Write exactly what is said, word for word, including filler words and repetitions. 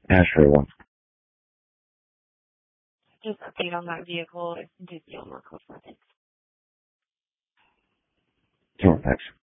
Ashtray one. Just update on that vehicle. Did deal more close. Sure, thanks.